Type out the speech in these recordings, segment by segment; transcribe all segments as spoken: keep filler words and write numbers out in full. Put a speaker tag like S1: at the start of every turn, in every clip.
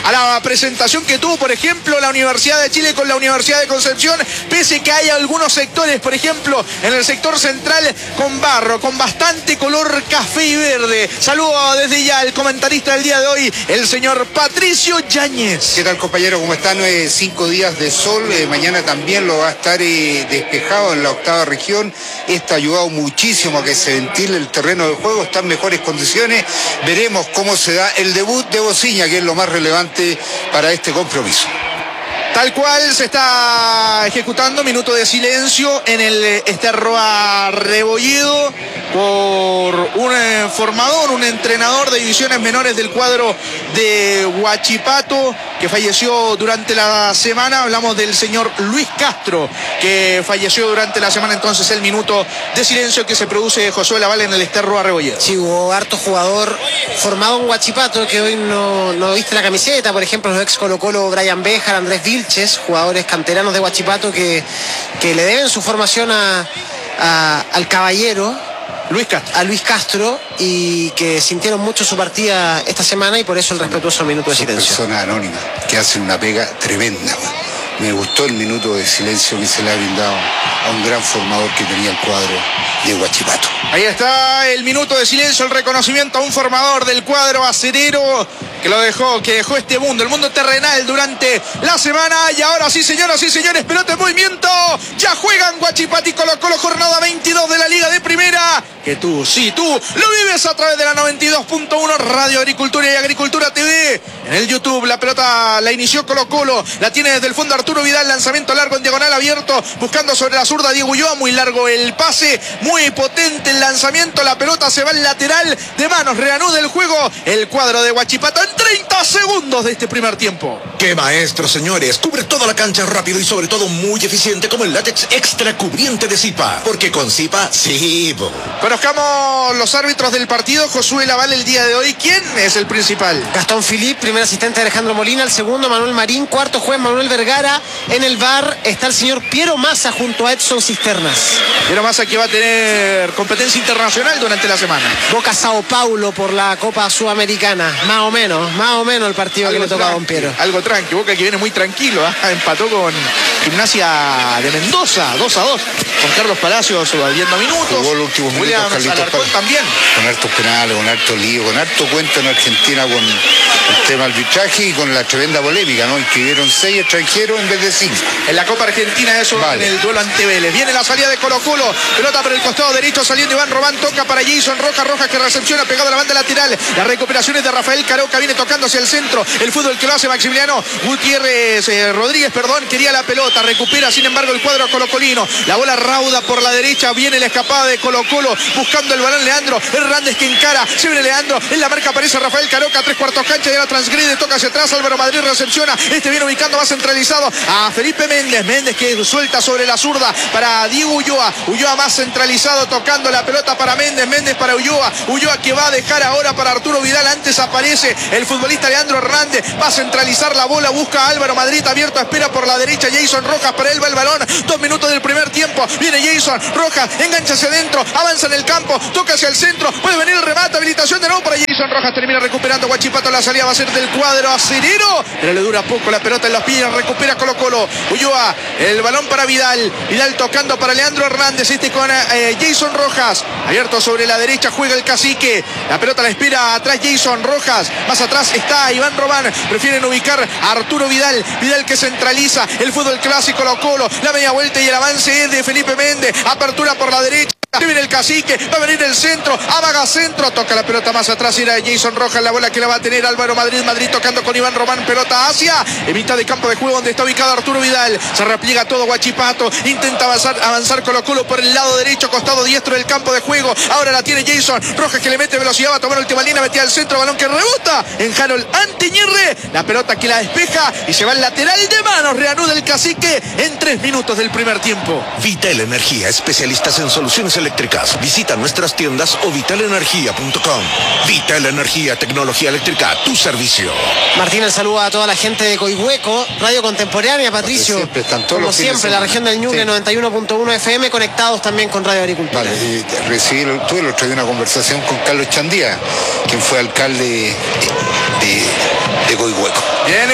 S1: a la presentación que tuvo, por ejemplo, la Universidad de Chile con la Universidad de Concepción, pese que hay algunos sectores, por ejemplo, en el sector central con barro, con bastante color café y verde. Saludo desde ya al comentarista del día de hoy, el señor Patricio Yáñez.
S2: ¿Qué tal, compañero? ¿Cómo están? Eh, cinco días de sol, eh, mañana también lo va a estar eh, despejado en la octava región. Esto ha ayudado muchísimo a que se ventile el terreno de juego, está en mejores condiciones. Veremos cómo se da el debut de Bociña, que es lo más relevante para este compromiso.
S1: Tal cual se está ejecutando minuto de silencio en el Esterroa Rebolledo por un eh, formador, un entrenador de divisiones menores del cuadro de Huachipato que falleció durante la semana. Hablamos del señor Luis Castro, que falleció durante la semana. Entonces el minuto de silencio que se produce Josué Laval en el Esterroa Rebolledo.
S3: Sí, hubo harto jugador formado en Huachipato que hoy no, no viste la camiseta. Por ejemplo, los ex Colo Colo Brian Béjar, Andrés Vilches, jugadores canteranos de Huachipato que, que le deben su formación a, a, al caballero
S1: Luis Castro.
S3: a Luis Castro, y que sintieron mucho su partida esta semana, y por eso el respetuoso minuto de silencio.
S2: Personas anónimas que hacen una pega tremenda. Me gustó el minuto de silencio que se le ha brindado a un gran formador que tenía el cuadro de Huachipato.
S1: Ahí está el minuto de silencio, el reconocimiento a un formador del cuadro acerero que lo dejó, que dejó este mundo, el mundo terrenal durante la semana. Y ahora sí, señoras y señores, pelota en movimiento. Ya juegan Huachipato y Colo Colo, jornada veintidós de la Liga de Primera. Que tú, sí, tú lo vives a través de la noventa y dos punto uno Radio Agricultura y Agricultura T V. En el YouTube la pelota la inició Colo Colo, la tiene desde el fondo Arturo Vidal, lanzamiento largo en diagonal abierto, buscando sobre la zurda Diego Ulloa, muy largo el pase, muy potente el lanzamiento, la pelota se va al lateral de manos, reanuda el juego el cuadro de Huachipato en treinta segundos de este primer tiempo.
S4: ¡Qué maestro, señores! Cubre toda la cancha rápido y sobre todo muy eficiente, como el látex extra cubriente de Zipa, porque con Zipa, sí, bo.
S1: Conozcamos los árbitros del partido. Josué Laval el día de hoy, ¿quién es el principal?
S3: Gastón Filip, primer asistente Alejandro Molina, el segundo Manuel Marín, cuarto juez Manuel Vergara. En el V A R está el señor Piero Massa junto a Edson Cisternas.
S1: Piero Massa, que va a tener competencia internacional durante la semana.
S3: Boca Sao Paulo por la Copa Sudamericana, más o menos, más o menos el partido algo que le toca a don Piero.
S1: Algo tranqui, Boca que viene muy tranquilo, ¿eh? Empató con Gimnasia de Mendoza, dos a dos, con Carlos Palacios viendo minutos.
S2: Jugó los últimos minutos,
S1: William
S2: Carlitos
S1: Alarcón también.
S2: Con hartos penales, con harto lío, con harto cuento en Argentina con el tema arbitraje y con la tremenda polémica, ¿no? Inscribieron seis extranjeros en vez de cinco.
S1: En la Copa Argentina eso, vale. En el duelo ante Vélez. Viene la salida de Colo Colo, pelota por el costado derecho, saliendo Iván Román, toca para Jason Rojas, Rojas que recepciona pegado a la banda lateral. Las recuperaciones de Rafael Caroca, viene tocando hacia el centro. El fútbol que lo hace Maximiliano Gutiérrez, eh, Rodríguez, perdón, quería la pelota, recupera sin embargo el cuadro colocolino. La bola rauda por la derecha, viene la escapada de Colo Colo, buscando el balón Leandro Hernández que encara, se viene Leandro, en la marca aparece Rafael Caroca, tres cuartos cancha, y ahora transgrede, toca hacia atrás, Álvaro Madrid recepciona, este viene ubicando más centralizado a Felipe Méndez, Méndez que suelta sobre la zurda para Diego Ulloa, Ulloa más centralizado, tocando la pelota para Méndez, Méndez para Ulloa, Ulloa que va a dejar ahora para Arturo Vidal, antes aparece el futbolista Leandro Hernández, va a centralizar la bola, busca a Álvaro Madrid abierto, espera por la derecha Jason Rojas, para él va el balón, dos minutos del primer tiempo, viene Jason Rojas, engancha hacia adentro, avanza en el campo, toca hacia el centro, puede venir el remate, habilitación de nuevo para Jason Rojas, termina recuperando Huachipato, la salida va a ser del cuadro acerero, pero le dura poco la pelota en los pies, recupera Colo Colo, Ulloa, el balón para Vidal, Vidal tocando para Leandro Hernández, este con eh, Jason Rojas, abierto sobre la derecha, juega el cacique, la pelota la espera atrás Jason Rojas, más atrás está Iván Román, prefieren ubicar a Arturo Vidal, Vidal que centraliza el fútbol clásico Colo Colo, la media vuelta y el avance es de Felipe Méndez, apertura por la derecha. Viene el cacique, va a venir el centro, amaga centro, toca la pelota más atrás, irá Jason Rojas, la bola que la va a tener Álvaro Madrid, Madrid tocando con Iván Román, pelota hacia, en mitad de campo de juego donde está ubicado Arturo Vidal, se repliega todo Huachipato, intenta avanzar, avanzar Colo Colo por el lado derecho, costado diestro del campo de juego, ahora la tiene Jason Rojas que le mete velocidad, va a tomar última línea, metía al centro, balón que rebota en Harold Antiñirre, la pelota que la despeja y se va al lateral de manos, reanuda el cacique en tres minutos del primer tiempo.
S4: Vital Energía, especialistas en soluciones eléctricas. Visita nuestras tiendas o vital energía punto com. Vital Energía, tecnología eléctrica a tu servicio.
S3: Martín, el saludo a toda la gente de Coihueco, Radio Contemporánea, Patricio.
S2: Siempre están todos
S3: como
S2: los
S3: siempre, la región del Ñuble, sí. noventa y uno punto uno F M, conectados también con Radio Agricultura.
S2: Vale, eh, recibí, tuve el otro día una conversación con Carlos Chandía, quien fue alcalde de, de, de Coihueco.
S1: Bien,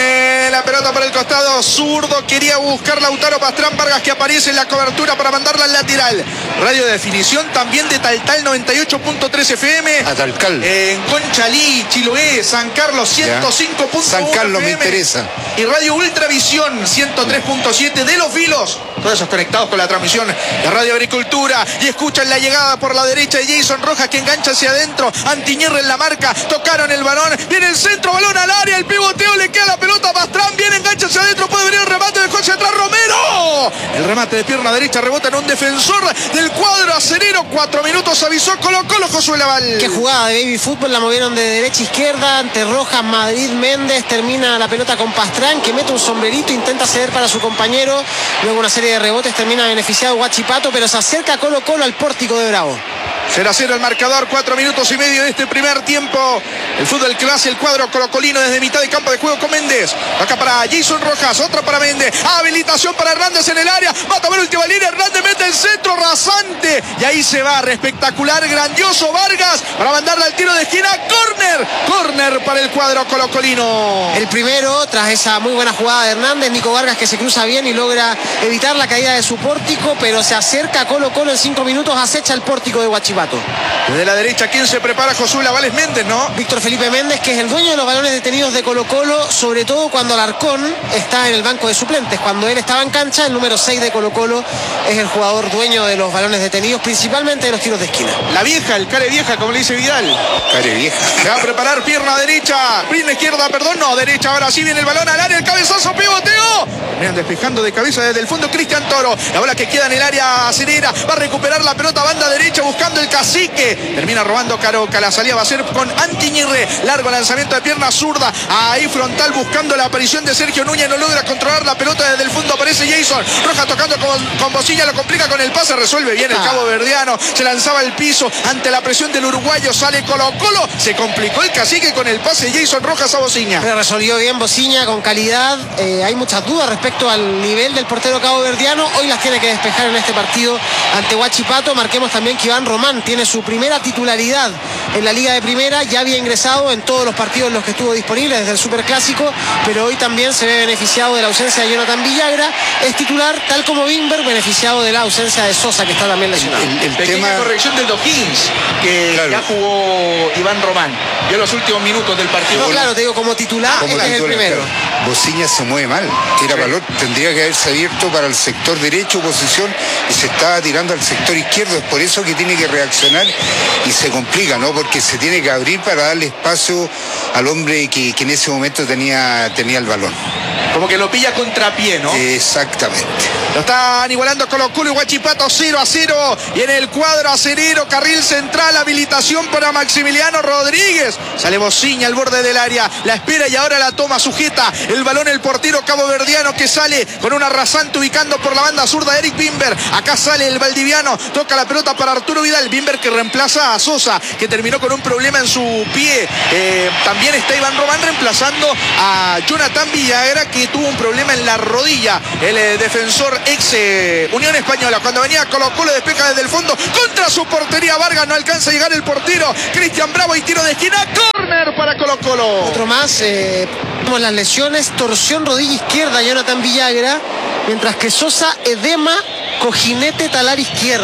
S1: pelota para el costado zurdo. Quería buscar Lautaro Pastrán. Vargas que aparece en la cobertura para mandarla al lateral. Radio de definición también de Taltal noventa y ocho punto tres F M.
S2: A Talcal.
S1: En Conchalí, Chiloé, San Carlos ciento cinco punto uno
S2: San Carlos
S1: F M.
S2: me interesa.
S1: Y Radio Ultravisión ciento tres punto siete de Los Vilos. Todos esos conectados con la transmisión de Radio Agricultura. Y escuchan la llegada por la derecha de Jason Rojas que engancha hacia adentro. Antiñerre en la marca. Tocaron el balón. Viene el centro, balón al área. El pivoteo, le queda la pelota a Pastrán. Viene, engancha hacia adentro. Puede venir el remate de José atrás Romero. El remate de pierna derecha rebota en un defensor del cuadro acerero. Cuatro minutos avisó Colo Colo, Josué Laval.
S3: Qué jugada de baby fútbol. La movieron de derecha a izquierda. Ante Rojas, Madrid, Méndez. Termina la pelota con Pastrán, que mete un sombrerito. Intenta ceder para su compañero. Luego una serie de rebotes. Termina beneficiado Huachipato, pero se acerca Colo Colo al pórtico de Bravo.
S1: Será cero el marcador, cuatro minutos y medio de este primer tiempo. El fútbol clase, el cuadro colocolino desde mitad de campo de juego con Méndez. Acá para Jason Rojas, otra para Méndez. Habilitación para Hernández en el área. Va a tomar última línea, Hernández mete el centro rasante. Y ahí se va, espectacular, grandioso Vargas para mandarle al tiro de esquina. Córner, córner para el cuadro colocolino.
S3: El primero, tras esa muy buena jugada de Hernández, Nico Vargas que se cruza bien y logra evitar la caída de su pórtico, pero se acerca a Colo Colo en cinco minutos, acecha el pórtico de Huachipato.
S1: Desde la derecha, ¿quién se prepara? Josué Lavales Méndez, ¿no?
S3: Víctor Felipe Méndez, que es el dueño de los balones detenidos de Colo Colo, sobre todo cuando Alarcón está en el banco de suplentes. Cuando él estaba en cancha, el número seis de Colo Colo es el jugador dueño de los balones detenidos, principalmente de los tiros de esquina.
S1: La vieja, el care vieja, como le dice Vidal.
S2: Care vieja.
S1: Se va a preparar, pierna derecha, pierna izquierda, perdón, no, derecha, ahora sí viene el balón al área, el cabezazo, pivoteo. Vean, despejando de cabeza desde el fondo Cristian Toro. La bola que queda en el área acerera, va a recuperar la pelota, banda derecha, buscando el cacique. Termina robando Caroca, la salida va a ser con Antiñirre. Largo lanzamiento de pierna zurda, ahí frontal buscando la aparición de Sergio Núñez, no logra controlar la pelota desde el fondo, aparece Jason Rojas tocando con, con Bocilla, lo complica con el pase, resuelve bien el
S3: Ah.
S1: cabo verdiano, se lanzaba al piso ante la presión del uruguayo, sale Colo Colo, se complicó el cacique con el pase de Jason Rojas a Bociña.
S3: Pero resolvió bien Bociña con calidad. Eh, hay muchas dudas respecto al nivel del portero caboverdiano. Hoy las tiene que despejar en este partido ante Huachipato. Marquemos también que Iván Román tiene su primera titularidad en la Liga de Primera. Ya había ingresado en todos los partidos en los que estuvo disponible desde el Superclásico, pero hoy también se ve beneficiado de la ausencia de Jonathan Villagra. Es titular, tal como Wimber, beneficiado de la ausencia de Sosa, que está también lesionado.
S2: El, el
S1: Pequeña
S2: tema...
S1: corrección del O'Higgins, que
S2: Claro.
S1: ya jugó Iván Román. Vio los últimos minutos del partido.
S3: No, claro, te digo, como titular,
S2: Como
S3: este es el
S2: titular,
S3: primero.
S2: claro. Bociña se mueve mal, tira valor, tendría que haberse abierto para el sector derecho, posición, y se estaba tirando al sector izquierdo. Es por eso que tiene que reaccionar y se complica, ¿no? Porque se tiene que abrir para darle espacio al hombre que, que en ese momento tenía, tenía el balón.
S1: Como que lo pilla contrapié, ¿no?
S2: Exactamente.
S1: Lo están igualando Colo Colo y Huachipato cero a cero. Y en el cuadro acerero, carril central, habilitación para Maximiliano Rodríguez. Sale Bociña al borde del área. La espera y ahora la toma, sujeta el balón el portero caboverdiano que sale con una rasante ubicando por la banda zurda Eric Wimber. Acá sale el valdiviano. Toca la pelota para Arturo Vidal. Wimber que reemplaza a Sosa, que terminó con un problema en su pie. Eh, también está Iván Román reemplazando a Jonathan Villagra, que tuvo un problema en la rodilla. El eh, defensor ex eh, Unión Española. Cuando venía Colo Colo despeja desde el fondo contra su portería. Vargas, no alcanza a llegar el portero. Cristian Bravo y tiro de esquina. Córner para Colo Colo.
S3: Otro más, eh, vemos las lesiones, torsión rodilla izquierda Jonathan Villagra, mientras que Sosa, edema, cojinete talar izquierdo.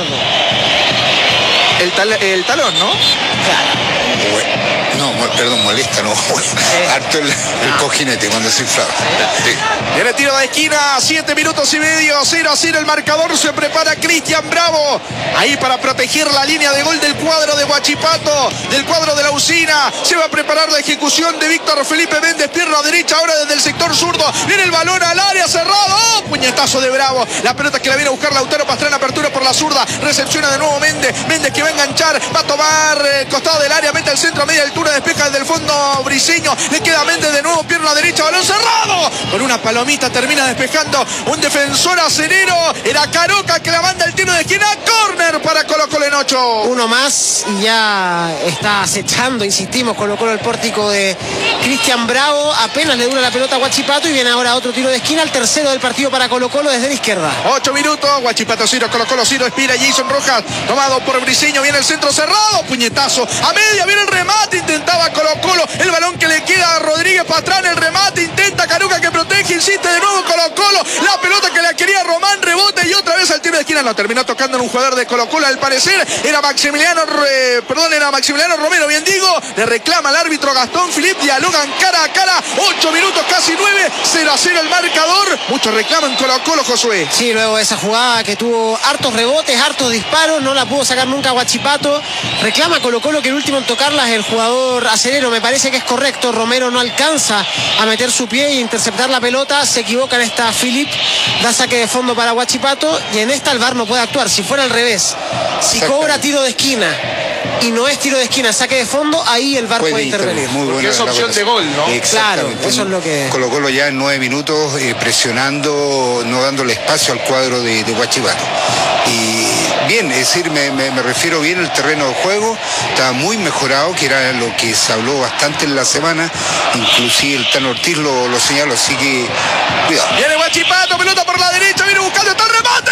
S1: El, tal, el talón, ¿no?
S2: No, perdón, molesta, no. Harto el, el cojinete cuando se inflaba. Sí.
S1: Viene tiro de esquina, siete minutos y medio, cero a cero el marcador, se prepara Cristian Bravo, ahí para proteger la línea de gol del cuadro de Huachipato, del cuadro de la Usina, se va a preparar la ejecución de Víctor Felipe Méndez, pierna derecha ahora desde el sector zurdo, viene el balón al área, cerrado, ¡oh! Puñetazo de Bravo, la pelota que la viene a buscar Lautaro Pastrán, apertura por la zurda, recepciona de nuevo Méndez, Méndez que va a enganchar, va a tomar el eh, costado del área, mete al centro a media altura, despeja desde el fondo Briseño, le queda Méndez de nuevo, pierna derecha, balón cerrado, con una palomita termina despejando un defensor acerero, era Caroca que la manda el tiro de esquina, córner para Colo Colo en ocho.
S3: Uno más y ya está acechando, insistimos, Colo Colo el pórtico de Cristian Bravo, apenas le dura la pelota a Huachipato y viene ahora otro tiro de esquina, el tercero del partido para Colo Colo desde la izquierda.
S1: Ocho minutos, Huachipato cero, Colo Colo cero, expira Jason Rojas, tomado por Briseño, viene el centro cerrado, puñetazo, a media viene el remate, intentaba Colo Colo, el balón que le queda a Rodríguez Pastrán, el remate, intenta Caruca que protege, despeje, insiste de nuevo Colo Colo, la pelota que la quería Román, rebote y otra vez al tiro de esquina, no, terminó tocando en un jugador de Colo Colo, al parecer era Maximiliano, eh, perdón, era Maximiliano Romero, bien digo, le reclama al árbitro Gastón Philippe, dialogan cara a cara, ocho minutos, casi nueve, cero a cero el marcador, muchos reclaman Colo Colo, Josué.
S3: Sí, luego de esa jugada que tuvo hartos rebotes, hartos disparos, no la pudo sacar nunca Huachipato, reclama Colo Colo que el último en tocarla es el jugador acerero, me parece que es correcto, Romero no alcanza a meter su pie e interceptar la pelota, se equivoca en esta Philippe, da saque de fondo para Huachipato y en esta el V A R no puede actuar, si fuera al revés, si cobra tiro de esquina y no es tiro de esquina, saque de fondo, ahí el V A R puede, puede intervenir.
S1: Muy porque es opción de gol, ¿no?
S3: Claro, eso es lo que...
S2: Colo Colo ya en nueve minutos eh, presionando, no dándole espacio al cuadro de, de Huachipato. Y bien, es decir, me, me, me refiero bien al terreno de juego, está muy mejorado, que era lo que se habló bastante en la semana, inclusive el Tano Ortiz lo, lo señaló, así que cuidado.
S1: Viene Huachipato, pelota por la derecha, viene buscando, está el remate,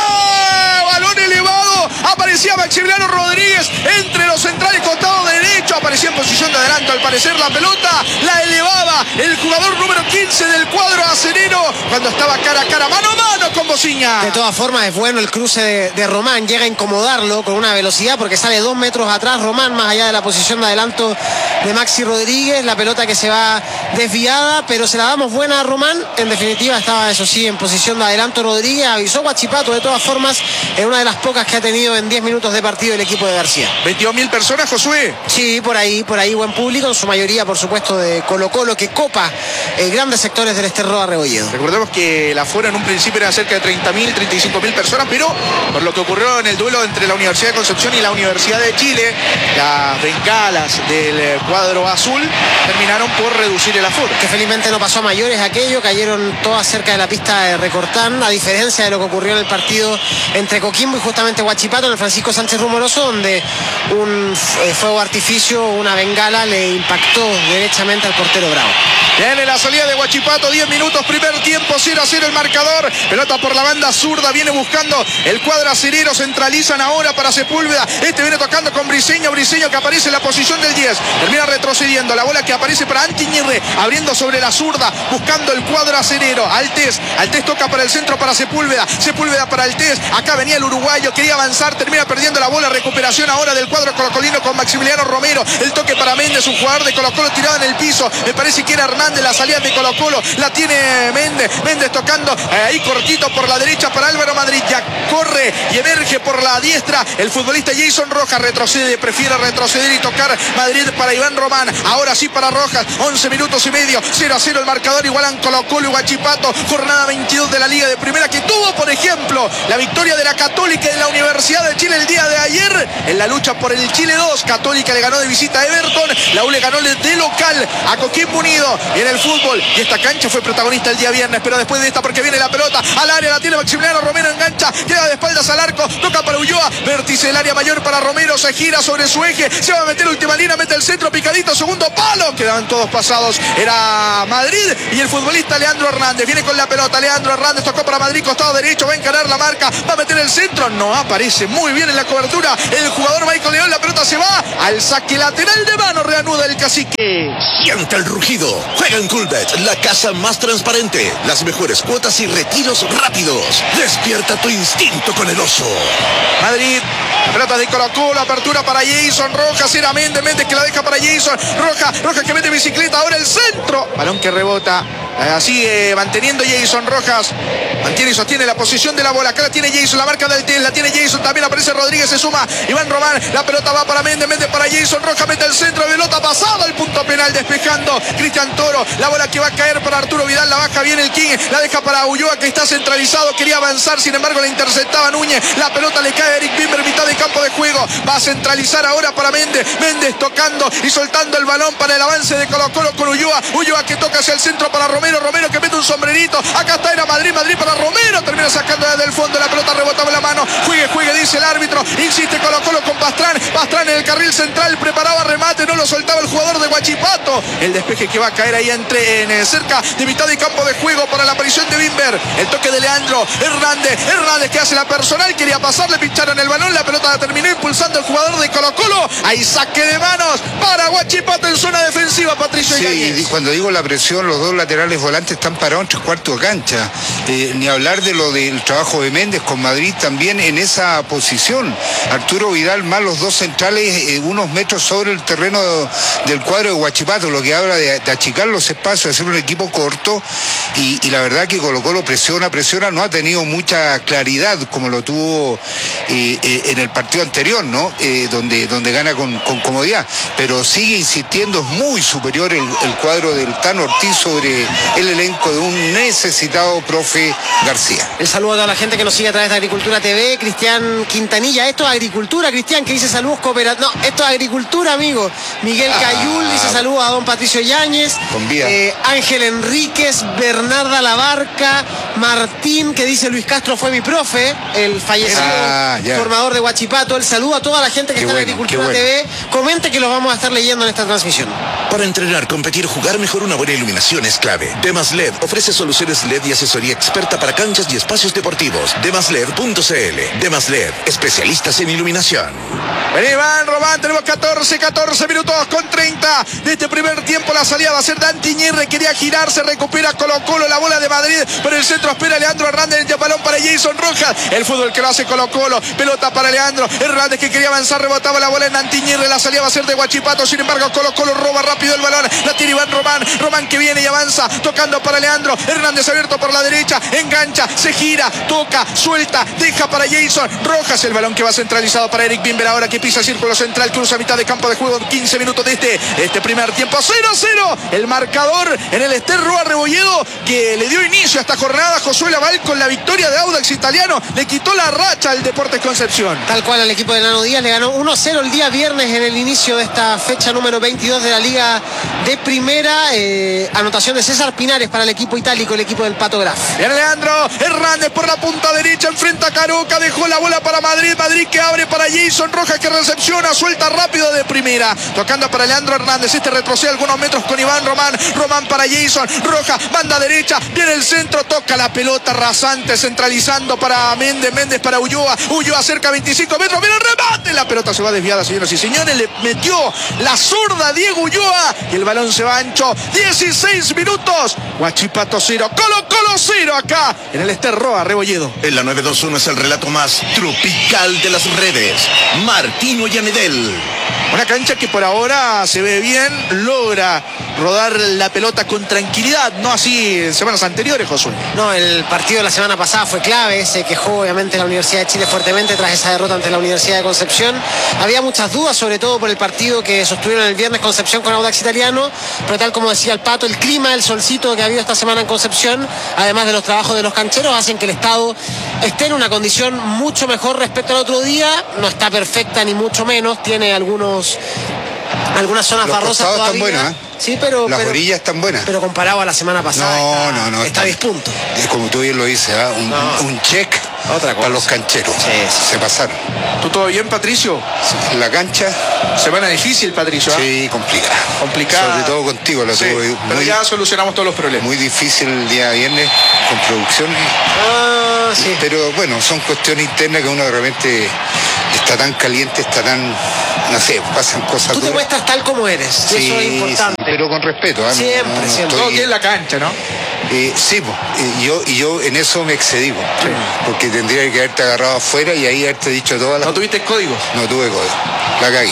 S1: balón elevado, aparecía Maximiliano Rodríguez entre los centrales, costado derecho, aparecía en posición de adelanto, al parecer la pelota la elevaba el jugador número quince del cuadro acerero, cuando estaba cara a cara, mano a mano con Bociña.
S3: De todas formas es bueno el cruce de, de Román, llega a incomodarlo con una velocidad porque sale dos metros atrás Román, más allá de la posición de adelanto de Maxi Rodríguez, la pelota que se va desviada, pero se la damos buena a Román, en definitiva estaba eso sí en posición de adelanto Rodríguez, avisó Huachipato, de todas formas es una de las pocas que ha tenido en diez minutos de partido el equipo de García.
S1: veintidós mil personas, Josué.
S3: Sí, por ahí, por ahí buen público, en su mayoría por supuesto de Colo Colo, que copa eh, grandes sectores del Esterroa Rebolledo.
S1: Recordemos que la fuera en un principio era cerca de treinta mil, treinta y cinco mil personas, pero por lo que ocurrió en el duelo entre la Universidad de Concepción y la Universidad de Chile, las bengalas del cuadro azul terminaron por reducir el aforo.
S3: Que felizmente no pasó a mayores aquello, cayeron todas cerca de la pista de Recortán, a diferencia de lo que ocurrió en el partido entre Coquimbo y justamente Huachipato en el Francisco Sánchez Rumoroso, donde un eh, fuego artificio, una bengala le impactó derechamente al portero Bravo.
S1: Viene la salida de Huachipato, diez minutos, primer tiempo, cero a cero el marcador, pelota por la banda zurda, viene buscando el cuadro acerero, centralizan ahora para Sepúlveda, este viene tocando con Briseño, Briseño que aparece en la posición del diez, termina retrocediendo, la bola que aparece para Antiñirre, abriendo sobre la zurda, buscando el cuadro acerero, Altés, Altés toca para el centro para Sepúlveda, Sepúlveda para Altés, acá venía el uruguayo, quería avanzar, termina perdiendo la bola, recuperación ahora del cuadro colocolino con Maximiliano Romero, el toque para Méndez, un jugador de Colo Colo tirado en el piso, me parece que era Hernández, la salida de Colo Colo, la tiene Méndez, Méndez tocando eh, ahí cortito por la derecha para Álvaro Madrid, ya corre y emerge por la diestra el futbolista Jason Rojas, retrocede, prefiere retroceder y tocar Madrid para Iván Román, ahora sí para Rojas, once minutos y medio, cero a cero el marcador, igualan Colo Colo y Huachipato, jornada veintidós de la Liga de Primera, que tuvo por ejemplo la victoria de la Católica de la Universidad de Chile el día de ayer, en la lucha por el Chile dos, Católica le ganó de visita a Everton, la U le ganó de local a Coquimbo Unido, y en el fútbol, y esta cancha fue protagonista el día viernes, pero después de esta porque viene la pelota al área, la tiene Maximiliano Romero, engancha, queda de espaldas al arco, toca para Ulloa, vértice del área mayor para Romero, se gira sobre su eje, se va a meter última línea, mete el centro, picadito, segundo palo, quedaban todos pasados, era Madrid y el futbolista Leandro Hernández, viene con la pelota, Leandro Hernández tocó para Madrid, costado derecho, va a encarar la marca, va a meter el centro, no aparece muy bien en la cobertura, el jugador Michael León, la pelota se va al saque lateral de mano, reanuda el cacique.
S4: Siente el rugido, juega en Coolbet, la casa más transparente, las mejores cuotas y retiros rápidos. Despierta tu instinto con el oso.
S1: Madrid, la pelota de Colo Colo, apertura para Jason Rojas, era Méndez, Méndez que la deja para Jason, Rojas, Rojas que mete bicicleta, ahora el centro, balón que rebota, eh, sigue manteniendo Jason Rojas, mantiene y sostiene la posición de la bola, acá la tiene Jason, la marca del T, la tiene Jason, también aparece Rodríguez, se suma Iván Román, la pelota va para Méndez, Méndez para Jason Rojas, mete el centro, pelota pasada, el punto penal despejando Cristian Toro, la bola que va a caer para Arturo Vidal, la baja bien el King, la deja para Ulloa que está centralizado, quería avanzar, sin embargo la interceptaba Núñez, la pelota le cae a Eric Bimber, mitad de campo de juego, va a centralizar ahora para Méndez, Méndez tocando y soltando el balón para el avance de Colo Colo con Ulloa, Ulloa que toca hacia el centro para Romero, Romero que mete un sombrerito, acá está, era Madrid, Madrid para Romero, termina sacando desde el fondo, la pelota rebotaba en la mano, juegue, juegue, dice el árbitro, insiste Colo Colo con Pastrán, Pastrán en el carril central, preparaba remate, no lo soltaba el jugador de Huachipato, el despeje que va a caer ahí entre en, eh, cerca de mitad de campo de juego para la aparición de Bimber, el toque de Leandro Hernández, Hernández que hace la personal, quería pasar, le pincharon el balón, la pelota la terminó impulsando el jugador de Colo Colo, hay saque de manos para Huachipato en zona defensiva, Patricio.
S2: Sí,
S1: Yáñez.
S2: cuando digo la presión, los dos laterales centrales volantes están parados en tres cuartos de cancha. Eh, ni hablar de lo del trabajo de Méndez con Madrid también en esa posición. Arturo Vidal más los dos centrales eh, unos metros sobre el terreno del cuadro de Huachipato, lo que habla de, de achicar los espacios, de hacer un equipo corto, y, y la verdad que Colo Colo presiona, presiona, no ha tenido mucha claridad como lo tuvo eh, eh, en el partido anterior, ¿no? Eh, donde, donde gana con, con comodidad, pero sigue insistiendo, es muy superior el, el cuadro del Tano Ortiz sobre el elenco de un necesitado profe García.
S3: El saludo a toda la gente que nos sigue a través de Agricultura T V. Cristian Quintanilla, esto es agricultura, Cristian, que dice saludos cooperativos. No, esto es agricultura, amigo. Miguel ah, Cayul dice saludos a don Patricio Yáñez.
S2: Con vida.
S3: Eh, Ángel Enríquez, Bernarda Labarca, Martín, que dice Luis Castro fue mi profe, el fallecido ah, formador de Huachipato. El saludo a toda la gente que qué está bueno, en Agricultura bueno. T V. Comente que los vamos a estar leyendo en esta transmisión.
S4: Para entrenar, competir, jugar mejor, una buena iluminación es clave. Demas L E D ofrece soluciones L E D y asesoría experta para canchas y espacios deportivos. demas led punto c l. Demas L E D, especialistas en iluminación.
S1: Ven Iván Román, tenemos catorce, catorce minutos con treinta de este primer tiempo. La salida va a ser Dante Iñirre, quería girarse, recupera Colo Colo, la bola de Madrid, por el centro espera Leandro Hernández, el balón para Jason Rojas, el fútbol que lo hace Colo Colo, pelota para Leandro Hernández que quería avanzar, rebotaba la bola en Dante Iñirre, la salida va a ser de Huachipato, sin embargo Colo Colo roba rápido el balón, la tira Iván Román, Román que viene y avanza, tocando para Leandro Hernández, abierto por la derecha, engancha, se gira, toca, suelta, deja para Jason Rojas, el balón que va centralizado para Eric Bimber, ahora que pisa círculo central, cruza mitad de campo de juego, quince minutos de este, este primer tiempo, cero a cero, el marcador en el Ester Roa Rebolledo, que le dio inicio a esta jornada. Josué Laval con la victoria de Audax Italiano, le quitó la racha al Deportes Concepción.
S3: Tal cual al equipo de Nano Díaz, le ganó uno a cero el día viernes en el inicio de esta fecha número veintidós de la Liga de Primera. Eh, anotación de César Pinares para el equipo itálico, el equipo del Pato Graf.
S1: Viene Leandro Hernández por la punta derecha, enfrenta a Caroca, dejó la bola para Madrid, Madrid que abre para Jason Rojas que recepciona, suelta rápido de primera, tocando para Leandro Hernández, este retrocede algunos metros con Iván Román, Román para Jason Rojas, banda derecha, viene el centro, toca la pelota rasante, centralizando para Méndez, Méndez para Ulloa, Ulloa cerca veinticinco metros, viene el remate, la pelota se va desviada, señoras y señores, le metió la zurda Diego Ulloa y el balón se va ancho, dieciséis minutos, Huachipato cero, Colo Colo cero acá en el Ester Roa Rebolledo.
S4: En la nueve dos uno es el relato más tropical de las redes, Martino Yanedel.
S1: Una cancha que por ahora se ve bien, logra rodar la pelota con tranquilidad, no así en semanas anteriores, Josué.
S3: No, el partido de la semana pasada fue clave, se quejó obviamente la Universidad de Chile fuertemente tras esa derrota ante la Universidad de Concepción. Había muchas dudas, sobre todo por el partido que sostuvieron el viernes Concepción con Audax Italiano, pero tal como decía el Pato, el clima, el solcito que ha habido esta semana en Concepción, además de los trabajos de los cancheros, hacen que el estado esté en una condición mucho mejor respecto al otro día. No está perfecta ni mucho menos, tiene algunos algunas zonas
S2: los
S3: barrosas todavía.
S2: Están buenas, ¿eh?
S3: Sí, pero,
S2: las
S3: pero,
S2: orillas están buenas.
S3: Pero comparado a la semana pasada,
S2: no,
S3: está,
S2: no, no,
S3: está a diez puntos.
S2: Es como tú bien lo dices, ¿eh? un, no. un check Otra cosa. Para los cancheros. Sí, sí. Se pasaron.
S1: ¿Tú todo bien, Patricio?
S2: Sí. La cancha.
S1: Semana difícil, Patricio. ¿eh?
S2: Sí, complicada.
S1: Complicada.
S2: Sobre todo contigo. La
S1: sí,
S2: tuve muy,
S1: pero ya solucionamos todos los problemas.
S2: Muy difícil el día viernes con producciones.
S3: Ah, sí.
S2: Pero bueno, son cuestiones internas que uno de repente está tan caliente, está tan, no sé, pasan cosas.
S3: Tú te
S2: duras.
S3: muestras tal como eres, sí, y eso es importante.
S2: Sí, pero con respeto. ¿eh?
S3: Siempre,
S2: no, no
S3: siempre.
S2: Estoy...
S1: Todo aquí en la cancha, ¿no?
S2: Eh, sí, eh, yo, y yo en eso me excedí, sí. Porque tendría que haberte agarrado afuera y ahí haberte dicho todas las...
S1: ¿No tuviste código?
S2: No tuve código, la cagué.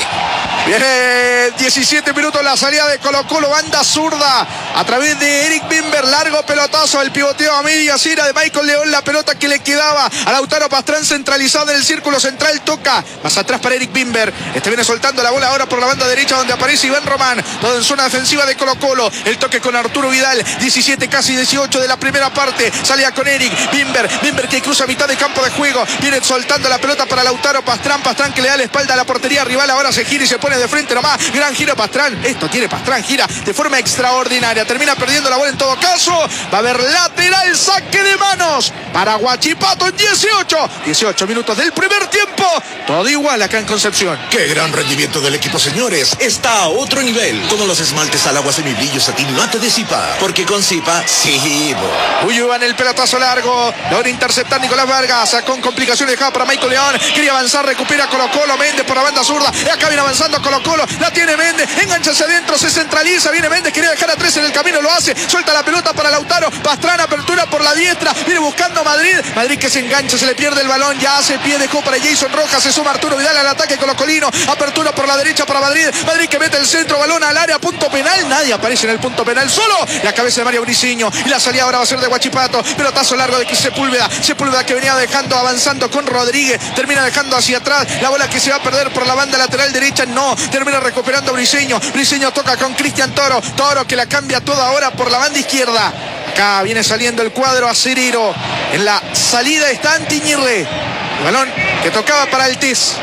S1: Viene diecisiete minutos la salida de Colo Colo, banda zurda a través de Eric Bimber, largo pelotazo, el pivoteo a media cira de Michael León, la pelota que le quedaba a Lautaro Pastrán centralizado en el círculo central, toca más atrás para Eric Bimber, este viene soltando la bola ahora por la banda derecha donde aparece Iván Román, todo en zona defensiva de Colo Colo, el toque con Arturo Vidal, diecisiete casi dieciocho de la primera parte, salía con Eric Bimber, Bimber que cruza mitad de campo de juego, viene soltando la pelota para Lautaro Pastrán, Pastrán que le da la espalda a la portería rival, ahora se gira y se pone de frente nomás, gran giro Pastrán, esto tiene Pastrán, gira de forma extraordinaria, termina perdiendo la bola en todo caso, va a haber lateral, saque de manos para Huachipato en dieciocho, dieciocho minutos del primer tiempo, todo igual acá en Concepción.
S4: ¡Qué gran rendimiento del equipo, señores! Está a otro nivel, como los esmaltes al agua semibrillo satín no te disipa, porque con Zipa, sí.
S1: Ulloa en el pelotazo largo, logra interceptar Nicolás Vargas, con complicaciones dejada para Michael León, quería avanzar, recupera Colo Colo, Méndez por la banda zurda, y acá viene avanzando Colo-Colo, la tiene Méndez, engancha hacia adentro, se centraliza, viene Méndez, quería dejar a tres en el camino, lo hace, suelta la pelota para Lautaro, Pastrana, apertura por la diestra, viene buscando Madrid, Madrid que se engancha, se le pierde el balón, ya hace pie, dejó para Jason Rojas, se suma Arturo Vidal al ataque colocolino, apertura por la derecha para Madrid, Madrid que mete el centro, balón al área, punto penal, nadie aparece en el punto penal, solo la cabeza de Mario Briceño, y la salida ahora va a ser de Huachipato, pelotazo largo de Sepúlveda, Sepúlveda que venía dejando, avanzando con Rodríguez, termina dejando hacia atrás, la bola que se va a perder por la banda lateral derecha, no, termina recuperando Briceño, Briceño toca con Cristian Toro, Toro que la cambia toda ahora por la banda izquierda, acá viene saliendo el cuadro acerero, en la salida está Antiñirre, el balón que tocaba para Altés,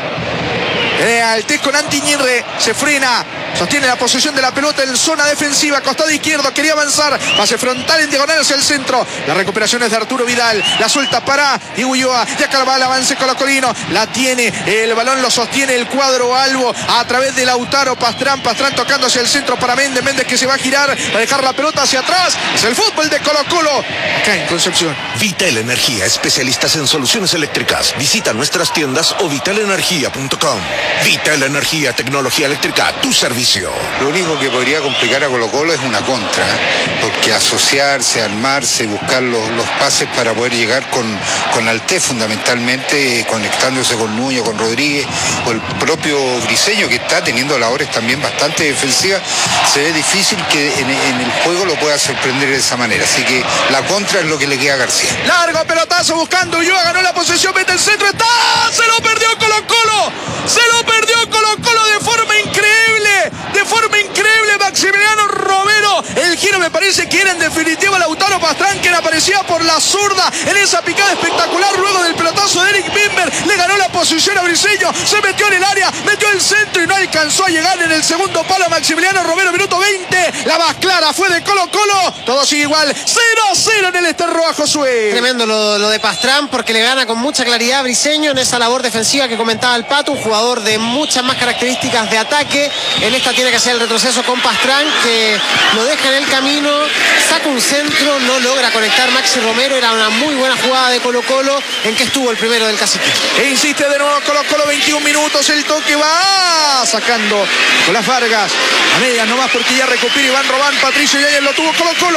S1: eh, Altés con Antiñirre, se frena, sostiene la posesión de la pelota en zona defensiva, costado izquierdo, quería avanzar, pase frontal en diagonal hacia el centro, la recuperación es de Arturo Vidal, la suelta para Iguyoa, ya acaba el avance colocolino, la tiene, el balón lo sostiene el cuadro albo, a través de Lautaro, Pastrán, Pastrán tocando hacia el centro para Méndez, Méndez que se va a girar, para dejar la pelota hacia atrás, es el fútbol de Colo-Colo, acá en Concepción.
S4: Vital Energía, especialistas en soluciones eléctricas, visita nuestras tiendas o vital energía punto com. Vital Energía, tecnología eléctrica, tu servicio.
S2: Lo único que podría complicar a Colo-Colo es una contra, porque asociarse, armarse, buscar los, los pases para poder llegar con, con Altés fundamentalmente, conectándose con Nuño, con Rodríguez, o el propio Briceño que está teniendo labores también bastante defensivas, se ve difícil que en, en el juego lo pueda sorprender de esa manera, así que la contra es lo que le queda a García.
S1: Largo pelotazo buscando Ulloa, ganó la posesión, mete el centro, está, se lo perdió Colo-Colo, se lo perdió Colo-Colo de forma increíble, de forma increíble Maximiliano Romero, el giro me parece que era en definitiva Lautaro Pastrán quien aparecía por la zurda en esa picada espectacular luego del pelotazo de Eric Bimber, le ganó la posición a Briceño, se metió en el área, metió el centro y no alcanzó a llegar en el segundo palo Maximiliano Romero, minuto veinte, la más clara fue de Colo-Colo, todo sigue igual, cero a cero en el Esterroa, Josué.
S3: Tremendo lo, lo de Pastrán porque le gana con mucha claridad a Briceño en esa labor defensiva que comentaba el Pato, un jugador de muchas más características de ataque, en esta tiene que hacer el retroceso con Pastrán que lo deja en el camino, saca un centro, no logra conectar Maxi Romero, era una muy buena jugada de Colo-Colo, en que estuvo el primero del cacique.
S1: E insiste de nuevo Colo-Colo, veintiún minutos, el toque va sacando con las Vargas, a medias nomás porque ya recupera Iván Robán, Patricio Yáñez lo tuvo Colo-Colo.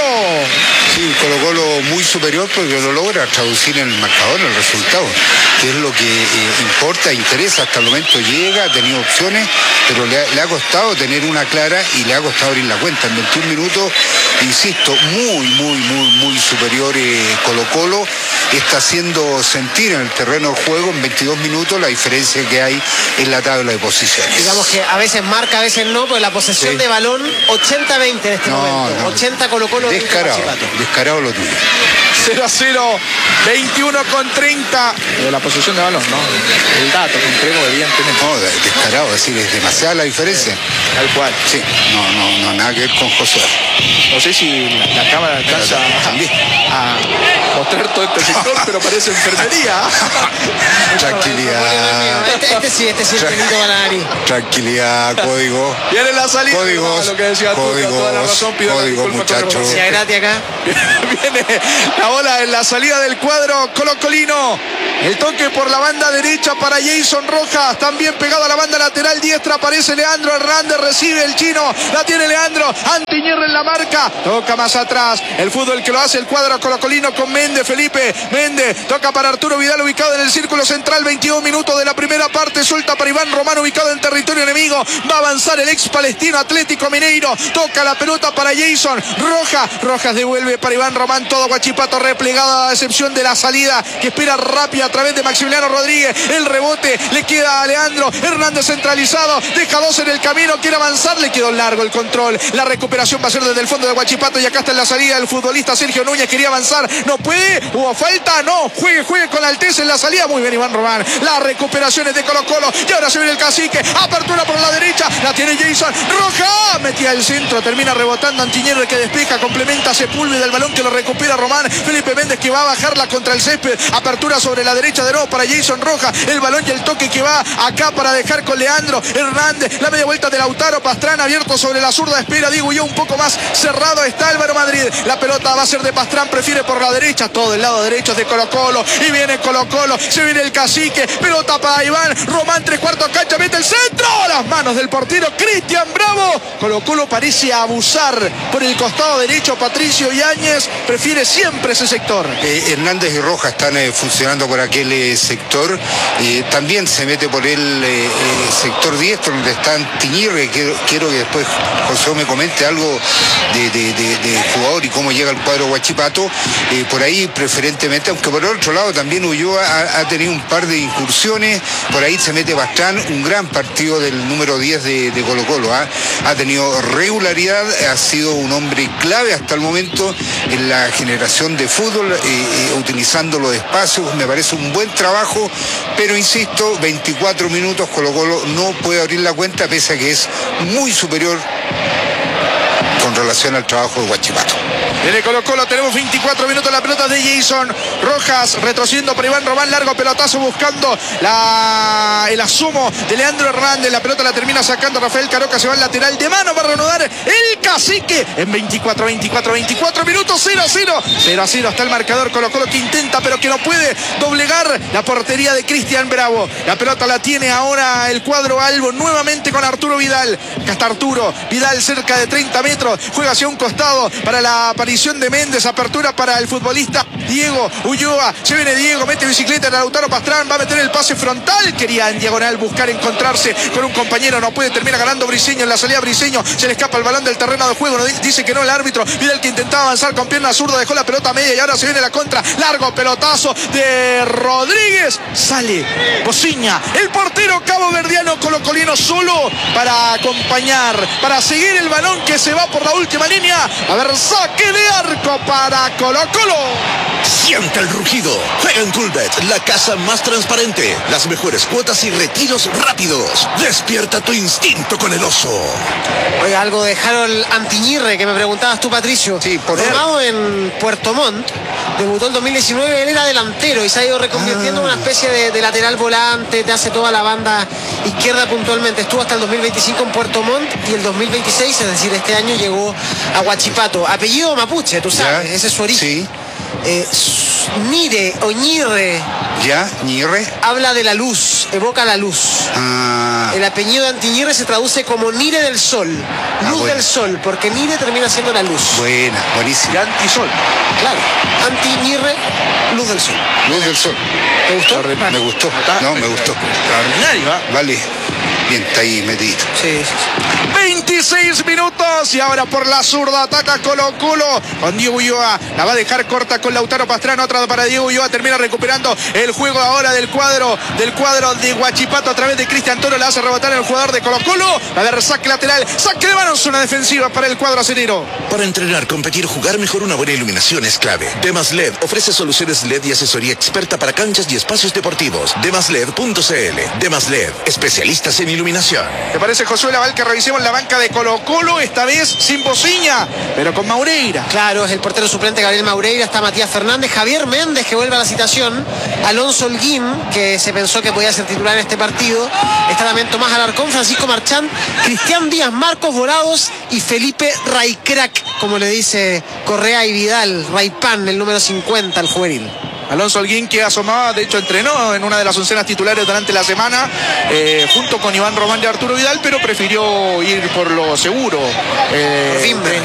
S2: Sí, Colo-Colo muy superior porque lo logra traducir en el marcador, en el resultado, que es lo que eh, importa, interesa, hasta el momento llega, ha tenido opciones, pero le ha, le ha costado tener una clara y le ha costado abrir la cuenta. En veintiún minutos, insisto, muy, muy, muy, muy superior eh, Colo-Colo, está haciendo sentir en el terreno de juego en veintidós minutos la diferencia que hay en la tabla de posiciones.
S3: Digamos que a veces marca, a veces no, porque la posesión
S2: sí.
S3: de balón ochenta veinte en este no, momento, no. ochenta Colo-Colo,
S2: descarado, descarado lo tuyo.
S1: cero a cero, veintiuno con treinta. De la posesión de balón, ¿no? El dato que entrego, evidentemente.
S2: No, descarado, es decir, es demasiada la diferencia.
S1: Tal cual.
S2: Sí, no, no, no, nada que ver con Josué.
S1: No sé si la, la cámara alcanza
S2: también
S1: a, a mostrar todo este sector, pero parece enfermería.
S2: Tranquilidad.
S3: Este, este sí, este sí, el pelito para la nariz.
S2: Tranquilidad, código.
S1: Viene la salida.
S2: Códigos,
S1: no, lo que decía
S2: códigos,
S1: tú, toda la razón, pido
S2: códigos, muchachos.
S3: Sí, gratis acá.
S1: Viene la bola en la salida del cuadro colocolino. El toque por la banda derecha para Jason Rojas. También pegado a la banda lateral diestra. Aparece Leandro Hernández. Recibe el chino. La tiene Leandro. Antiñerre en la marca. Toca más atrás. El fútbol que lo hace el cuadro colocolino con Méndez. Felipe Méndez. Toca para Arturo Vidal ubicado en el círculo central. veintidós minutos de la primera parte. Suelta para Iván Román ubicado en territorio enemigo. Va a avanzar el ex palestino Atlético Mineiro. Toca la pelota para Jason Rojas. Rojas devuelve para Iván Román. Todo Huachipato replegado a excepción de la salida que espera rápida a través de Maximiliano Rodríguez. El rebote le queda a Leandro Hernández centralizado. Deja dos en el camino. Quiere avanzar. Le quedó largo el control. La recuperación va a ser desde el fondo de Huachipato. Y acá está en la salida el futbolista Sergio Núñez. Quería avanzar. No puede. Hubo falta. No. Juegue, juegue con Alteza en la salida. Muy bien Iván Román. La recuperación es de Colo-Colo. Y ahora se viene el cacique. Apertura por la derecha. La tiene Jason Rojas. Metía el centro. Termina rebotando Antiñerre que despeja. Complementa Sepúlveda del balón que lo recupera Román. Felipe Méndez que va a bajarla contra el césped. Apertura sobre la la derecha de nuevo para Jason Rojas. El balón y el toque que va acá para dejar con Leandro Hernández. La media vuelta de Lautaro Pastrana abierto sobre la zurda. Espera Diego Ulloa un poco más cerrado. Está Álvaro Madrid. La pelota va a ser de Pastrán. Prefiere por la derecha. Todo el lado derecho es de Colo Colo. Y viene Colo Colo. Se viene el cacique. Pelota para Iván Román. Tres cuartos cancha. Mete el centro. Las manos del portero Cristian Bravo. Colo Colo parece abusar por el costado derecho. Patricio Yáñez prefiere siempre ese sector.
S2: Eh, Hernández y Rojas están eh, funcionando por aquel eh, sector. Eh, también se mete por el eh, eh, sector diestro donde está Antiñirre. Quiero, quiero que después José me comente algo de, de, de, de jugador y cómo llega el cuadro Huachipato. Eh, por ahí preferentemente, aunque por el otro lado también Ulloa ha, ha tenido un par de incursiones. Por ahí se mete Pastrán, un gran partido del número diez de, de Colo Colo. ¿eh? Ha tenido regularidad, ha sido un hombre clave hasta el momento en la generación de fútbol, eh, eh, utilizando los espacios. Me parece un buen trabajo, pero insisto, veinticuatro minutos Colo Colo no puede abrir la cuenta, pese a que es muy superior con relación al trabajo de Huachipato.
S1: En el Colo Colo tenemos veinticuatro minutos, la pelota de Jason Rojas, retrocediendo para Iván Román, largo pelotazo buscando la, el asumo de Leandro Hernández. La pelota la termina sacando Rafael Caroca, se va al lateral de mano para reanudar el cacique en veinticuatro, veinticuatro, veinticuatro minutos, cero a cero. cero a cero está el marcador. Colo Colo que intenta pero que no puede doblegar la portería de Cristian Bravo. La pelota la tiene ahora el cuadro albo nuevamente con Arturo Vidal. Acá está Arturo Vidal cerca de treinta metros, juega hacia un costado para la aparición de Méndez, apertura para el futbolista Diego Ulloa. Se viene Diego, mete bicicleta en Lautaro Pastrán, va a meter el pase frontal, quería en diagonal buscar encontrarse con un compañero, no puede, termina ganando Briseño en la salida. Briseño se le escapa el balón del terreno de juego, dice que no el árbitro. Vidal que intentaba avanzar con pierna zurda, dejó la pelota media y ahora se viene la contra, largo pelotazo de Rodríguez, sale Bociña, el portero caboverdiano colocolino solo para acompañar, para seguir el balón que se va por la última línea. A ver, saque de arco para Colo Colo.
S4: Siente el rugido. Juega en Coolbet, la casa más transparente. Las mejores cuotas y retiros rápidos. Despierta tu instinto con el oso.
S3: Oiga, algo de Harold Antiñirre que me preguntabas tú, Patricio.
S2: Sí, por
S3: Formado en Puerto Montt, debutó en dos mil diecinueve, él era delantero y se ha ido reconvirtiendo en una especie de, de lateral volante, te hace toda la banda izquierda puntualmente. Estuvo hasta el dos mil veinticinco en Puerto Montt y el dos mil veintiséis, es decir, este año llegó a Huachipato. Apellido mapuche, tú sabes,
S2: ¿Ya?
S3: Ese es su origen.
S2: Sí.
S3: Eh, Nire o Ñirre.
S2: ¿Ya? ¿Ñirre?
S3: Habla de la luz, evoca la luz.
S2: Ah.
S3: El apellido de Antiñirre se traduce como Nire del Sol, luz
S2: Ah, bueno.
S3: del Sol, porque Nire termina siendo la luz.
S2: Buena, buenísima.
S1: Y antisol.
S3: Claro, Antiñirre, luz del Sol.
S2: Luz del sol.
S3: ¿Te gustó?
S2: Me gustó. No, me gustó.
S1: Extraordinario, ¿eh?
S2: Vale. Bien, está ahí metidito.
S3: Sí, sí, sí.
S1: veintiséis minutos y ahora por la zurda ataca Colo Colo con Diego Ulloa. La va a dejar corta con Lautaro Pastrana, otra para Diego Ulloa, termina recuperando el juego ahora del cuadro del cuadro de Huachipato a través de Cristian Toro, la hace rebotar el jugador de Colo Colo. A ver, saque lateral, saque de manos, una defensiva para el cuadro acenero.
S4: Para entrenar, competir, jugar mejor, una buena iluminación es clave. Demas L E D ofrece soluciones L E D y asesoría experta para canchas y espacios deportivos. demas led punto c l. Demas L E D, especialistas en iluminación.
S1: ¿Te parece, Josué Laval, que revisemos la banca de Colo Colo? Esta vez sin Bociña, pero con Maureira.
S3: Claro, es el portero suplente Gabriel Maureira, está Matías Fernández, Javier Méndez que vuelve a la citación, Alonso Holguín, que se pensó que podía ser titular en este partido, está también Tomás Alarcón, Francisco Marchán, Cristian Díaz, Marcos Volados y Felipe Raycrack, como le dice Correa y Vidal, Raypan, el número cincuenta, el juvenil.
S1: Alonso Holguín, que asomaba, de hecho entrenó en una de las oncenas titulares durante la semana, eh, junto con Iván Román y Arturo Vidal, pero prefirió ir por lo seguro. Eh,
S3: Por fin,